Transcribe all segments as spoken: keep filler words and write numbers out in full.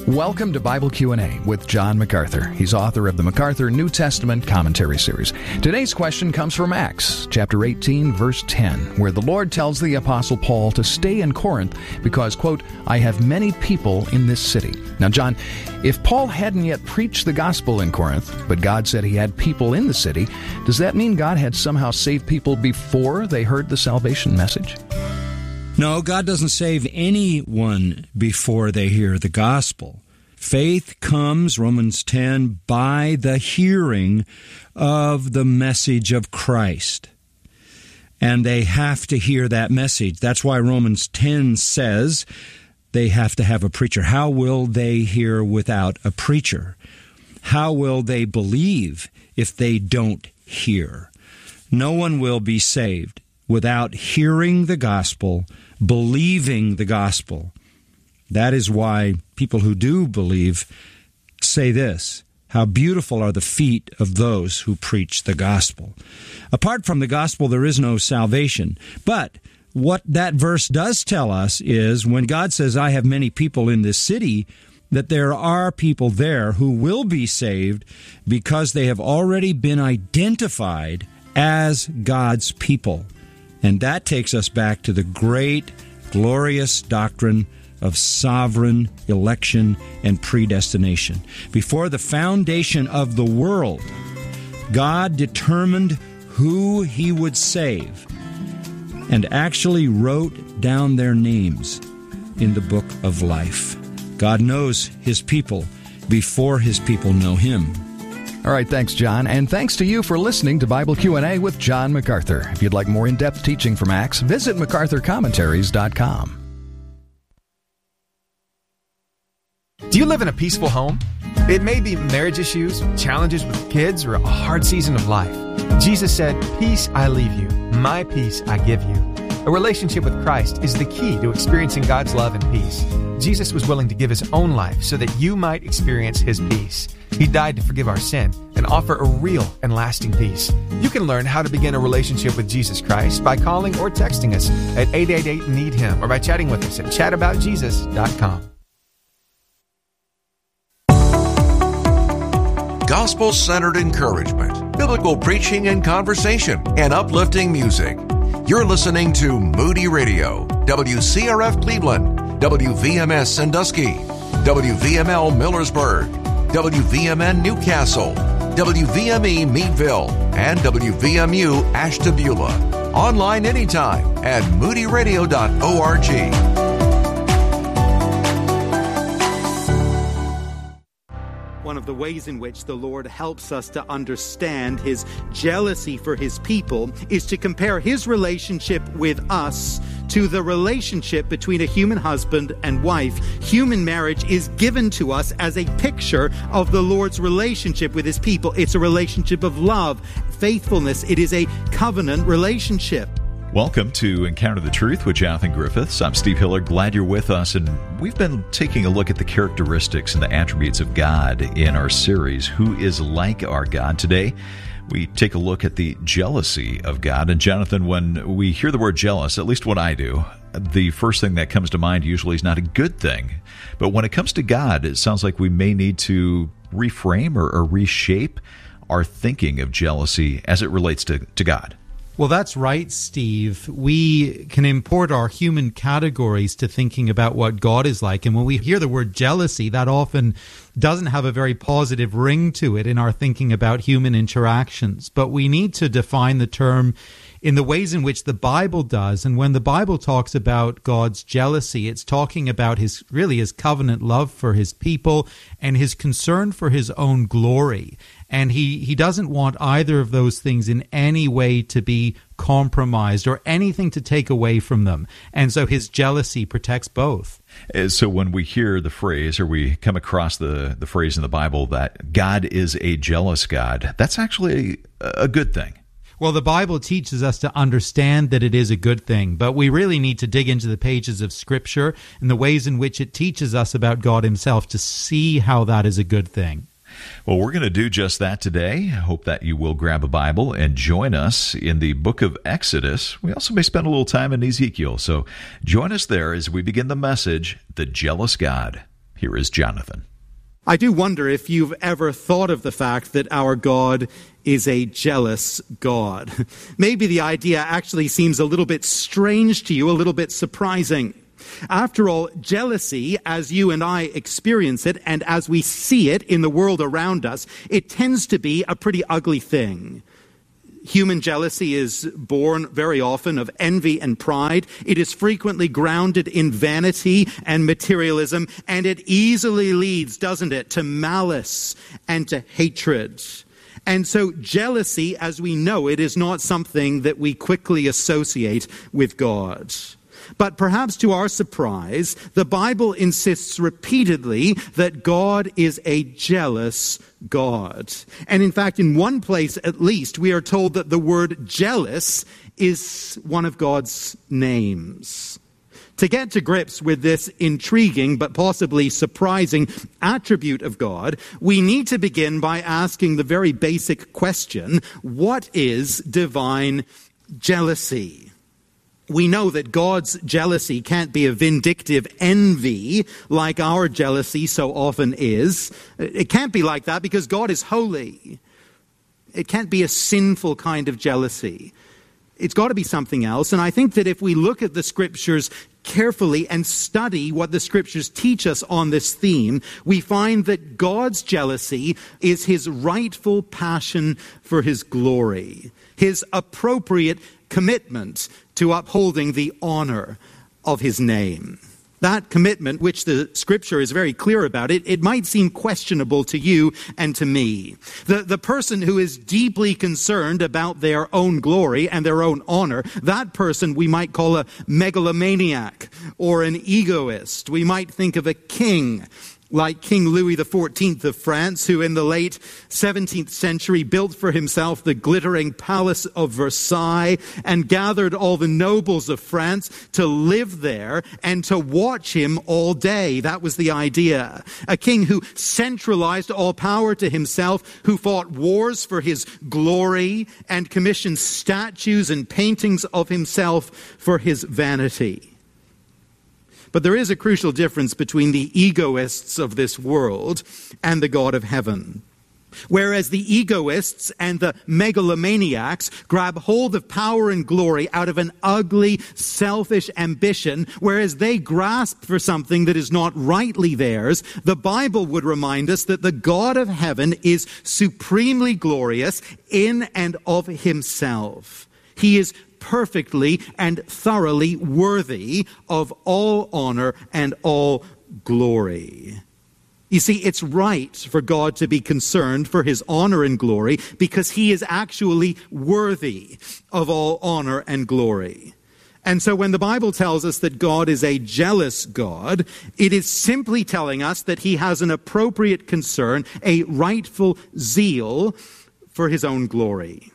Welcome to Bible Q and A with John MacArthur. He's author of the MacArthur New Testament Commentary Series. Today's question comes from Acts chapter eighteen, verse ten, where the Lord tells the Apostle Paul to stay in Corinth because, quote, I have many people in this city. Now, John, if Paul hadn't yet preached the gospel in Corinth, but God said he had people in the city, does that mean God had somehow saved people before they heard the salvation message? No, God doesn't save anyone before they hear the gospel. Faith comes, Romans ten, by the hearing of the message of Christ. And they have to hear that message. That's why Romans ten says they have to have a preacher. How will they hear without a preacher? How will they believe if they don't hear? No one will be saved without hearing the gospel, believing the gospel. That is why people who do believe say this, how beautiful are the feet of those who preach the gospel. Apart from the gospel, there is no salvation. But what that verse does tell us is when God says, I have many people in this city, that there are people there who will be saved because they have already been identified as God's people. And that takes us back to the great, glorious doctrine of sovereign election and predestination. Before the foundation of the world, God determined who he would save and actually wrote down their names in the book of life. God knows his people before his people know him. All right, thanks, John. And thanks to you for listening to Bible Q and A with John MacArthur. If you'd like more in-depth teaching from Acts, visit macarthur commentaries dot com. Do you live in a peaceful home? It may be marriage issues, challenges with kids, or a hard season of life. Jesus said, "Peace I leave you, my peace I give you." A relationship with Christ is the key to experiencing God's love and peace. Jesus was willing to give his own life so that you might experience his peace. He died to forgive our sin and offer a real and lasting peace. You can learn how to begin a relationship with Jesus Christ by calling or texting us at eight eight eight, need him or by chatting with us at chat about jesus dot com. Gospel-centered encouragement, biblical preaching and conversation, and uplifting music. You're listening to Moody Radio, W C R F Cleveland, W V M S Sandusky, W V M L Millersburg, W V M N Newcastle, W V M E Meadville, and W V M U Ashtabula. Online anytime at moody radio dot org. One of the ways in which the Lord helps us to understand his jealousy for his people is to compare his relationship with us to the relationship between a human husband and wife. Human marriage is given to us as a picture of the Lord's relationship with his people. It's a relationship of love, faithfulness. It is a covenant relationship. Welcome to Encounter the Truth with Jonathan Griffiths. I'm Steve Hiller. Glad you're with us. And we've been taking a look at the characteristics and the attributes of God in our series, Who is Like Our God? Today, we take a look at the jealousy of God. And Jonathan, when we hear the word jealous, at least what I do, the first thing that comes to mind usually is not a good thing. But when it comes to God, it sounds like we may need to reframe or, or reshape our thinking of jealousy as it relates to, to God. Well, that's right, Steve. We can import our human categories to thinking about what God is like. And when we hear the word jealousy, that often doesn't have a very positive ring to it in our thinking about human interactions. But we need to define the term in the ways in which the Bible does. And when the Bible talks about God's jealousy, it's talking about his really his covenant love for his people and his concern for his own glory. And he, he doesn't want either of those things in any way to be compromised or anything to take away from them. And so his jealousy protects both. So when we hear the phrase, or we come across the, the phrase in the Bible that God is a jealous God, that's actually a, a good thing. Well, the Bible teaches us to understand that it is a good thing, but we really need to dig into the pages of Scripture and the ways in which it teaches us about God himself to see how that is a good thing. Well, we're going to do just that today. I hope that you will grab a Bible and join us in the book of Exodus. We also may spend a little time in Ezekiel, so join us there as we begin the message, The Jealous God. Here is Jonathan. I do wonder if you've ever thought of the fact that our God is a jealous God. Maybe the idea actually seems a little bit strange to you, a little bit surprising. After all, jealousy, as you and I experience it, and as we see it in the world around us, it tends to be a pretty ugly thing. Human jealousy is born very often of envy and pride. It is frequently grounded in vanity and materialism, and it easily leads, doesn't it, to malice and to hatred. And so jealousy, as we know it, is not something that we quickly associate with God. But perhaps to our surprise, the Bible insists repeatedly that God is a jealous God. And in fact, in one place at least, we are told that the word jealous is one of God's names. To get to grips with this intriguing but possibly surprising attribute of God, we need to begin by asking the very basic question, what is divine jealousy? We know that God's jealousy can't be a vindictive envy like our jealousy so often is. It can't be like that because God is holy. It can't be a sinful kind of jealousy. It's got to be something else. And I think that if we look at the Scriptures carefully and study what the Scriptures teach us on this theme, we find that God's jealousy is his rightful passion for his glory, his appropriate commitment to upholding the honor of his name. That commitment, which the Scripture is very clear about, it, it might seem questionable to you and to me. The, the person who is deeply concerned about their own glory and their own honor, that person we might call a megalomaniac or an egoist. We might think of a king like King Louis the fourteenth of France, who in the late seventeenth century built for himself the glittering palace of Versailles and gathered all the nobles of France to live there and to watch him all day. That was the idea. A king who centralized all power to himself, who fought wars for his glory and commissioned statues and paintings of himself for his vanity. But there is a crucial difference between the egoists of this world and the God of heaven. Whereas the egoists and the megalomaniacs grab hold of power and glory out of an ugly, selfish ambition, whereas they grasp for something that is not rightly theirs, the Bible would remind us that the God of heaven is supremely glorious in and of himself. He is perfectly and thoroughly worthy of all honor and all glory. You see, it's right for God to be concerned for his honor and glory because he is actually worthy of all honor and glory. And so when the Bible tells us that God is a jealous God, it is simply telling us that he has an appropriate concern, a rightful zeal for his own glory.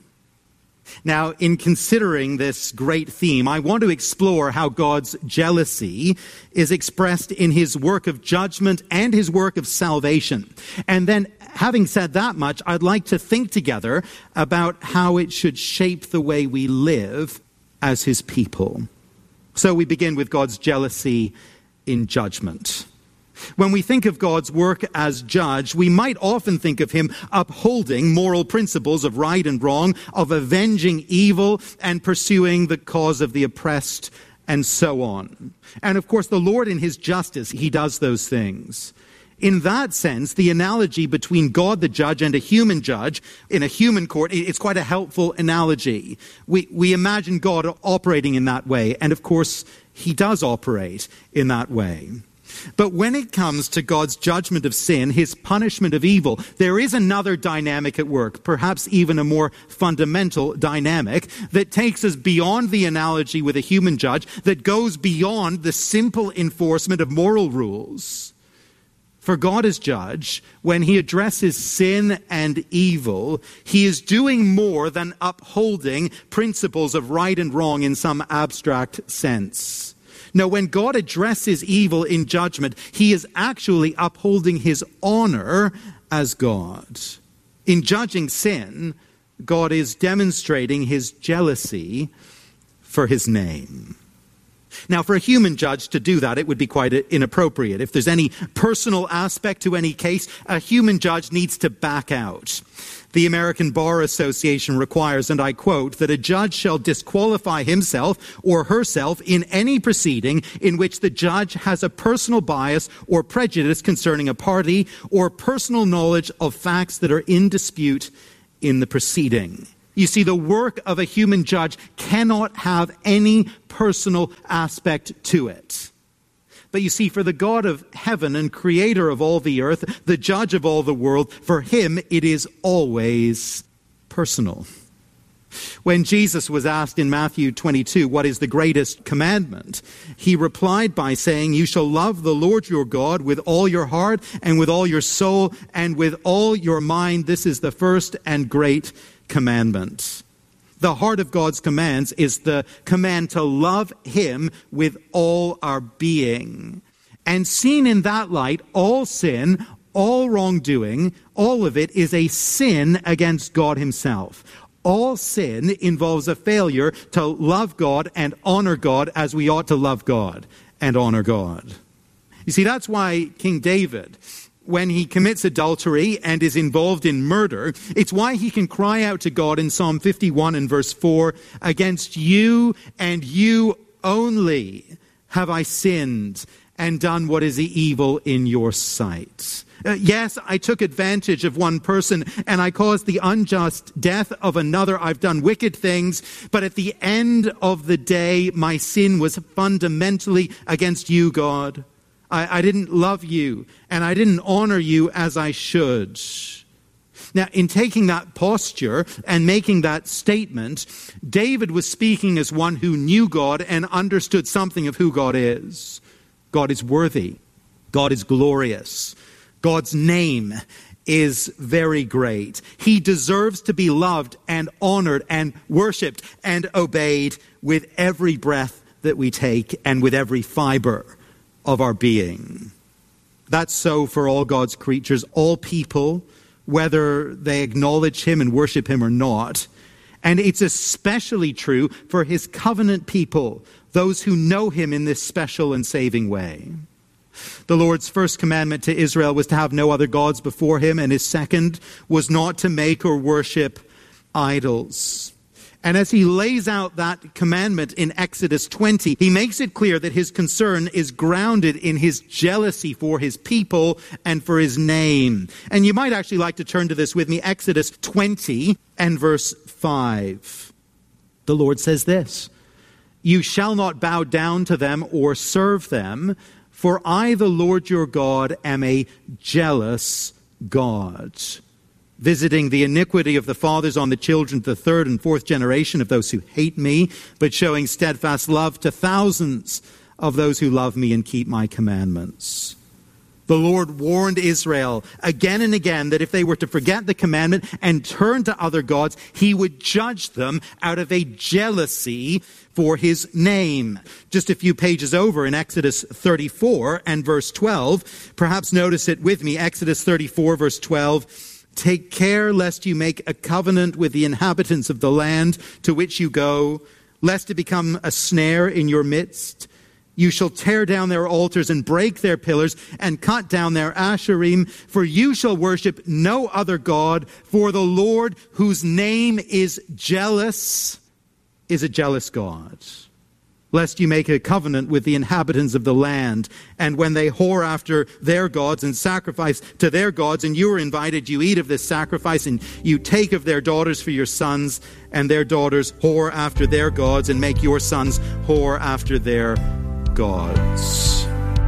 Now, in considering this great theme, I want to explore how God's jealousy is expressed in his work of judgment and his work of salvation. And then, having said that much, I'd like to think together about how it should shape the way we live as his people. So we begin with God's jealousy in judgment. When we think of God's work as judge, we might often think of him upholding moral principles of right and wrong, of avenging evil and pursuing the cause of the oppressed, and so on. And of course, the Lord in his justice, he does those things. In that sense, the analogy between God the judge and a human judge in a human court, it's quite a helpful analogy. We, we imagine God operating in that way, and of course, he does operate in that way. But when it comes to God's judgment of sin, his punishment of evil, there is another dynamic at work, perhaps even a more fundamental dynamic that takes us beyond the analogy with a human judge, that goes beyond the simple enforcement of moral rules. For God as judge, when he addresses sin and evil, he is doing more than upholding principles of right and wrong in some abstract sense. No, when God addresses evil in judgment, he is actually upholding his honor as God. In judging sin, God is demonstrating his jealousy for his name. Now, for a human judge to do that, it would be quite inappropriate. If there's any personal aspect to any case, a human judge needs to back out. The American Bar Association requires, and I quote, that a judge shall disqualify himself or herself in any proceeding in which the judge has a personal bias or prejudice concerning a party or personal knowledge of facts that are in dispute in the proceeding. You see, the work of a human judge cannot have any personal aspect to it. But you see, for the God of heaven and creator of all the earth, the judge of all the world, for him it is always personal. When Jesus was asked in Matthew twenty-two, what is the greatest commandment? He replied by saying, you shall love the Lord your God with all your heart and with all your soul and with all your mind. This is the first and great commandment. The heart of God's commands is the command to love him with all our being. And seen in that light, all sin, all wrongdoing, all of it is a sin against God himself. All sin involves a failure to love God and honor God as we ought to love God and honor God. You see, that's why King David, when he commits adultery and is involved in murder, it's why he can cry out to God in Psalm fifty-one and verse four, against you and you only have I sinned and done what is evil in your sight. Uh, yes, I took advantage of one person and I caused the unjust death of another. I've done wicked things, but at the end of the day, my sin was fundamentally against you, God. I, I didn't love you and I didn't honor you as I should. Now, in taking that posture and making that statement, David was speaking as one who knew God and understood something of who God is. God is worthy. God is glorious. God's name is very great. He deserves to be loved and honored and worshipped and obeyed with every breath that we take and with every fiber of our being. That's so for all God's creatures, all people, whether they acknowledge him and worship him or not. And it's especially true for his covenant people, those who know him in this special and saving way. The Lord's first commandment to Israel was to have no other gods before him, and his second was not to make or worship idols. And as he lays out that commandment in Exodus twenty, he makes it clear that his concern is grounded in his jealousy for his people and for his name. And you might actually like to turn to this with me, Exodus twenty and verse five. The Lord says this, you shall not bow down to them or serve them, for I, the Lord your God, am a jealous God, visiting the iniquity of the fathers on the children, the third and fourth generation of those who hate me, but showing steadfast love to thousands of those who love me and keep my commandments. The Lord warned Israel again and again that if they were to forget the commandment and turn to other gods, he would judge them out of a jealousy for his name. Just a few pages over in Exodus thirty-four and verse twelve, perhaps notice it with me, Exodus thirty-four verse twelve, take care lest you make a covenant with the inhabitants of the land to which you go, lest it become a snare in your midst. You shall tear down their altars and break their pillars and cut down their asherim, for you shall worship no other God, for the Lord, whose name is jealous, is a jealous God. Lest you make a covenant with the inhabitants of the land, and when they whore after their gods and sacrifice to their gods, and you are invited, you eat of this sacrifice, and you take of their daughters for your sons, and their daughters whore after their gods, and make your sons whore after their gods.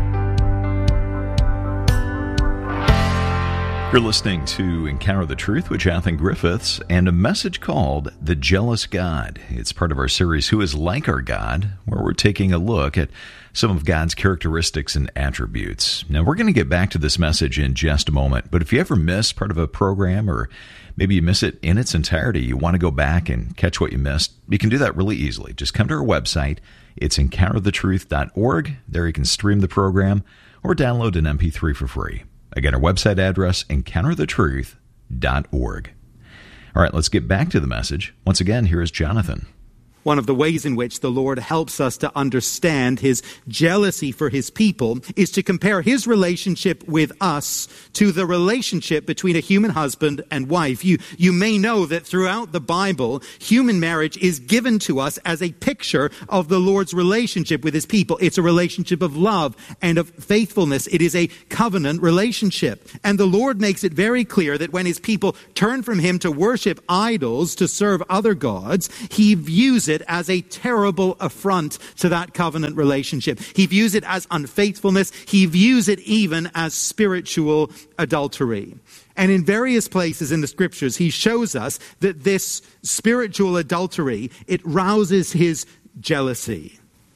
You're listening to Encounter the Truth with Jonathan Griffiths and a message called The Jealous God. It's part of our series, Who is Like Our God, where we're taking a look at some of God's characteristics and attributes. Now, we're going to get back to this message in just a moment, but if you ever miss part of a program or maybe you miss it in its entirety, you want to go back and catch what you missed, you can do that really easily. Just come to our website. It's encounter the truth dot org. There you can stream the program or download an M P three for free. Again, our website address, encounter the truth dot org. All right, let's get back to the message. Once again, here is Jonathan. One of the ways in which the Lord helps us to understand his jealousy for his people is to compare his relationship with us to the relationship between a human husband and wife. You, you may know that throughout the Bible, human marriage is given to us as a picture of the Lord's relationship with his people. It's a relationship of love and of faithfulness. It is a covenant relationship. And the Lord makes it very clear that when his people turn from him to worship idols, to serve other gods, he views it as a terrible affront to that covenant relationship. He views it as unfaithfulness. He views it even as spiritual adultery. And in various places in the scriptures, he shows us that this spiritual adultery, it rouses his jealousy.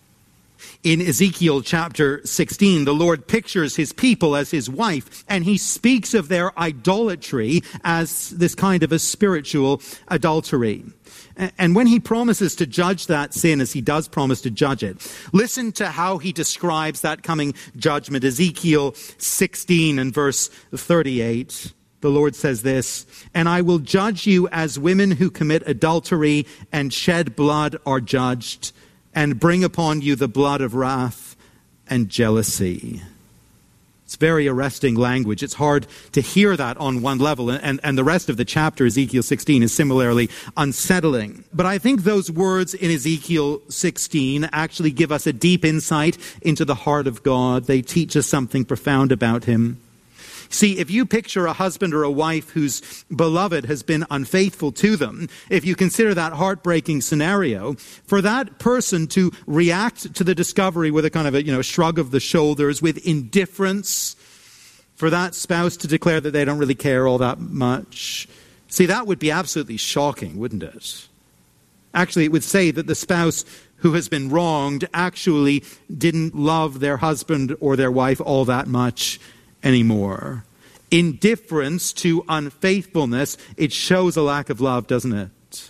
In Ezekiel chapter sixteen, the Lord pictures his people as his wife, and he speaks of their idolatry as this kind of a spiritual adultery. And when he promises to judge that sin, as he does promise to judge it, listen to how he describes that coming judgment. Ezekiel sixteen and verse thirty-eight, the Lord says this, "And I will judge you as women who commit adultery and shed blood are judged, and bring upon you the blood of wrath and jealousy." It's very arresting language. It's hard to hear that on one level, and, and the rest of the chapter, Ezekiel sixteen, is similarly unsettling. But I think those words in Ezekiel sixteen actually give us a deep insight into the heart of God. They teach us something profound about him. See, if you picture a husband or a wife whose beloved has been unfaithful to them, if you consider that heartbreaking scenario, for that person to react to the discovery with a kind of a, you know, shrug of the shoulders, with indifference, for that spouse to declare that they don't really care all that much, see, that would be absolutely shocking, wouldn't it? Actually, it would say that the spouse who has been wronged actually didn't love their husband or their wife all that much anymore. Indifference to unfaithfulness, it shows a lack of love, doesn't it?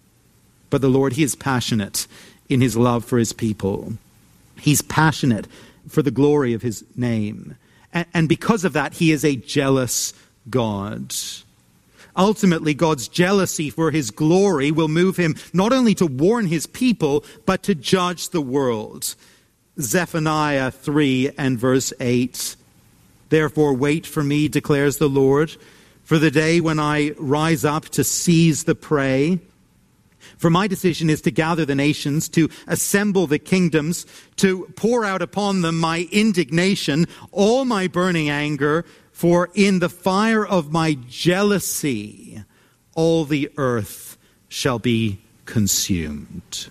But the Lord, he is passionate in his love for his people. He's passionate for the glory of his name. And, and because of that, he is a jealous God. Ultimately, God's jealousy for his glory will move him not only to warn his people, but to judge the world. Zephaniah three and verse eight. "Therefore wait for me, declares the Lord, for the day when I rise up to seize the prey. For my decision is to gather the nations, to assemble the kingdoms, to pour out upon them my indignation, all my burning anger, for in the fire of my jealousy all the earth shall be consumed."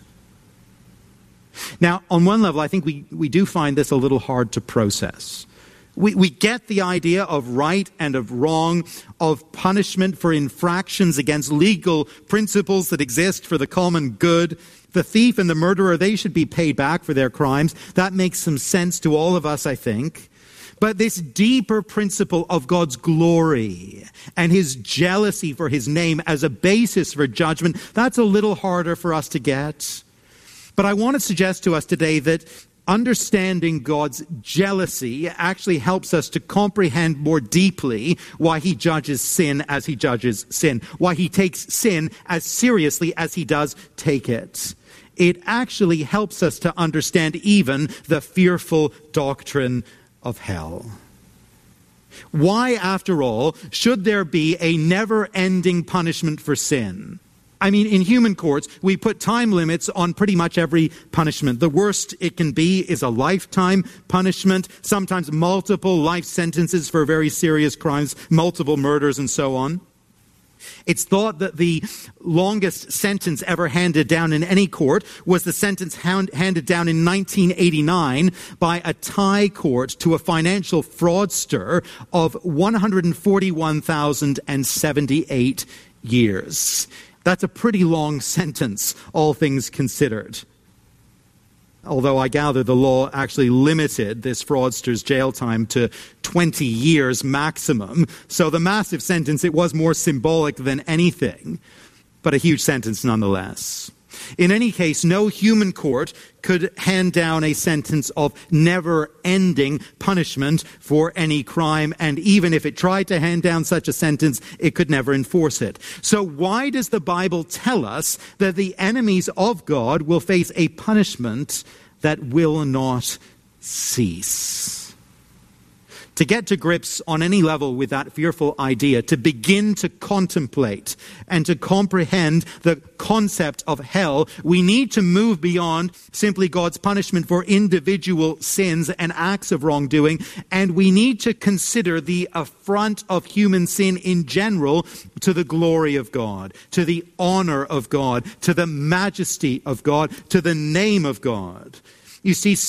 Now, on one level, I think we, we do find this a little hard to process. We, we get the idea of right and of wrong, of punishment for infractions against legal principles that exist for the common good. The thief and the murderer, they should be paid back for their crimes. That makes some sense to all of us, I think. But this deeper principle of God's glory and his jealousy for his name as a basis for judgment, that's a little harder for us to get. But I want to suggest to us today that understanding God's jealousy actually helps us to comprehend more deeply why he judges sin as he judges sin, why he takes sin as seriously as he does take it. It actually helps us to understand even the fearful doctrine of hell. Why, after all, should there be a never-ending punishment for sin? I mean, in human courts, we put time limits on pretty much every punishment. The worst it can be is a lifetime punishment, sometimes multiple life sentences for very serious crimes, multiple murders, and so on. It's thought that the longest sentence ever handed down in any court was the sentence hand, handed down in nineteen eighty-nine by a Thai court to a financial fraudster of one hundred forty-one thousand seventy-eight years. That's a pretty long sentence, all things considered. Although I gather the law actually limited this fraudster's jail time to twenty years maximum. So the massive sentence, it was more symbolic than anything, but a huge sentence nonetheless. In any case, no human court could hand down a sentence of never-ending punishment for any crime, and even if it tried to hand down such a sentence, it could never enforce it. So why does the Bible tell us that the enemies of God will face a punishment that will not cease? To get to grips on any level with that fearful idea, to begin to contemplate and to comprehend the concept of hell, we need to move beyond simply God's punishment for individual sins and acts of wrongdoing, and we need to consider the affront of human sin in general to the glory of God, to the honor of God, to the majesty of God, to the name of God. You see,